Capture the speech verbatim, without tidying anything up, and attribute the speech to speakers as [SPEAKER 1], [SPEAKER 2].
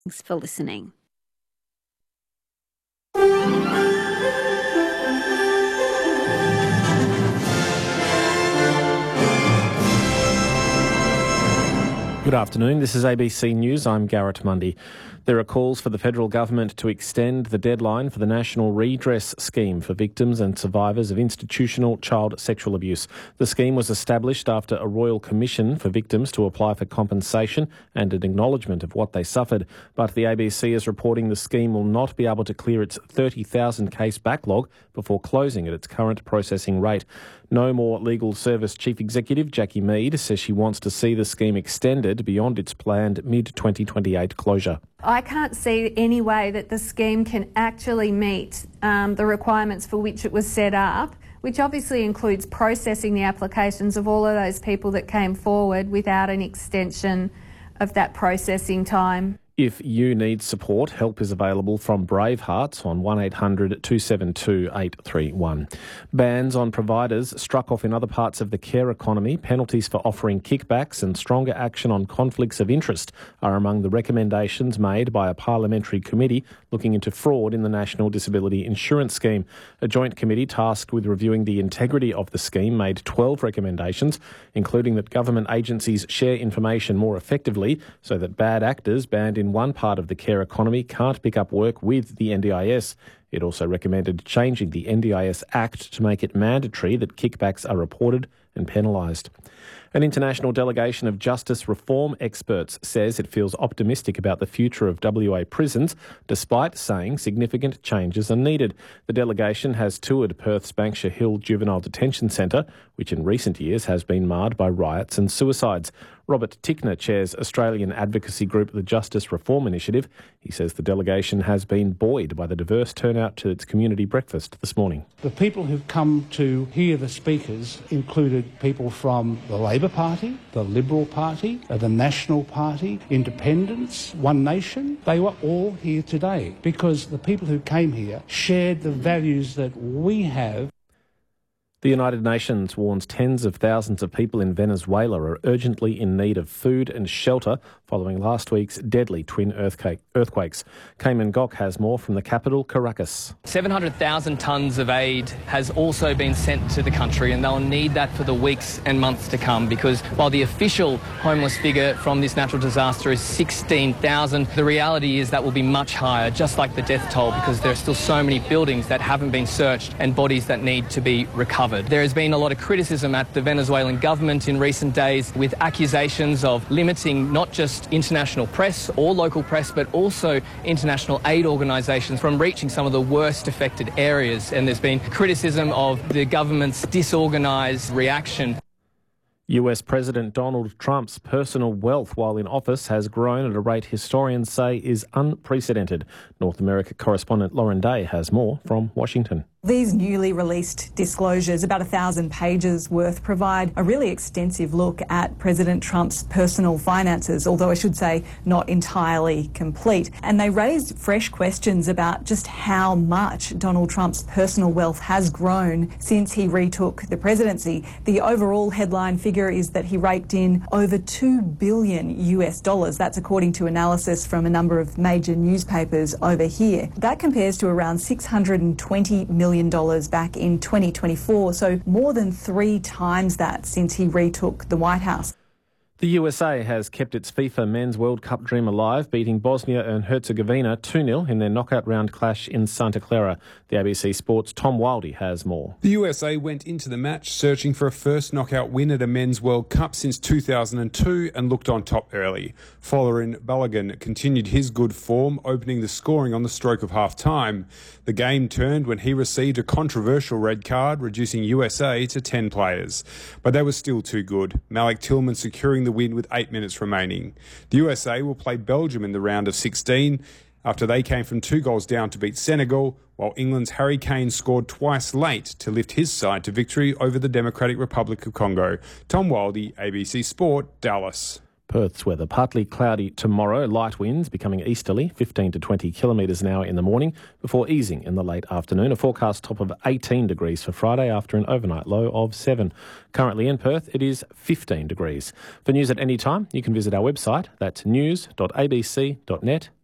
[SPEAKER 1] Thanks for listening.
[SPEAKER 2] Good afternoon, this is A B C News, I'm Garrett Mundy. There are calls for the federal government to extend the deadline for the National Redress Scheme for victims and survivors of institutional child sexual abuse. The scheme was established after a royal commission for victims to apply for compensation and an acknowledgement of what they suffered. But the A B C is reporting the scheme will not be able to clear its thirty thousand case backlog before closing at its current processing rate. No More Legal Service Chief Executive Jackie Mead says she wants to see the scheme extended beyond its planned mid twenty twenty-eight closure.
[SPEAKER 3] I can't see any way that the scheme can actually meet um, the requirements for which it was set up, which obviously includes processing the applications of all of those people that came forward without an extension of that processing time.
[SPEAKER 2] If you need support, help is available from Brave Hearts on one eight hundred two seven two eight three one. Bans on providers struck off in other parts of the care economy. Penalties for offering kickbacks and stronger action on conflicts of interest are among the recommendations made by a parliamentary committee looking into fraud in the National Disability Insurance Scheme. A joint committee tasked with reviewing the integrity of the scheme made twelve recommendations, including that government agencies share information more effectively so that bad actors banned in one part of the care economy can't pick up work with the N D I S. It also recommended changing the N D I S Act to make it mandatory that kickbacks are reported and penalised. An international delegation of justice reform experts says it feels optimistic about the future of W A prisons, despite saying significant changes are needed. The delegation has toured Perth's Banksia Hill Juvenile Detention Centre, which in recent years has been marred by riots and suicides. Robert Tickner chairs Australian advocacy group the Justice Reform Initiative. He says the delegation has been buoyed by the diverse turnout to its community breakfast this morning.
[SPEAKER 4] The people who've come to hear the speakers included people from the Labor Party, the Liberal Party, the National Party, Independents, One Nation. They were all here today because the people who came here shared the values that we have.
[SPEAKER 2] The United Nations warns tens of thousands of people in Venezuela are urgently in need of food and shelter following last week's deadly twin earthquakes. Cayman Gok has more from the capital, Caracas.
[SPEAKER 5] seven hundred thousand tonnes of aid has also been sent to the country, and they'll need that for the weeks and months to come, because while the official homeless figure from this natural disaster is sixteen thousand, the reality is that will be much higher, just like the death toll, because there are still so many buildings that haven't been searched and bodies that need to be recovered. There has been a lot of criticism at the Venezuelan government in recent days, with accusations of limiting not just international press or local press, but also international aid organisations from reaching some of the worst affected areas. And there's been criticism of the government's disorganised reaction.
[SPEAKER 2] U S President Donald Trump's personal wealth while in office has grown at a rate historians say is unprecedented. North America correspondent Lauren Day has more from Washington.
[SPEAKER 6] These newly released disclosures, about a thousand pages worth, provide a really extensive look at President Trump's personal finances, although I should say not entirely complete. And they raised fresh questions about just how much Donald Trump's personal wealth has grown since he retook the presidency. The overall headline figure is that he raked in over two billion U S dollars. That's according to analysis from a number of major newspapers over here. That compares to around six hundred twenty million dollars back in twenty twenty-four, so more than three times that since he retook the White House.
[SPEAKER 2] The U S A has kept its FIFA Men's World Cup dream alive, beating Bosnia and Herzegovina two nil in their knockout round clash in Santa Clara. The A B C Sports' Tom Wildey has more.
[SPEAKER 7] The U S A went into the match searching for a first knockout win at a Men's World Cup since two thousand two and looked on top early. Folarin Balogun continued his good form, opening the scoring on the stroke of half-time. The game turned when he received a controversial red card, reducing U S A to ten players. But they were still too good, Malik Tillman securing the win with eight minutes remaining. The U S A will play Belgium in the round of sixteen after they came from two goals down to beat Senegal, while England's Harry Kane scored twice late to lift his side to victory over the Democratic Republic of Congo. Tom Wildey, A B C Sport, Dallas.
[SPEAKER 2] Perth's weather, partly cloudy tomorrow, light winds becoming easterly, fifteen to twenty kilometres an hour in the morning, before easing in the late afternoon. A forecast top of eighteen degrees for Friday after an overnight low of seven. Currently in Perth, it is fifteen degrees. For news at any time, you can visit our website. That's news dot a b c dot net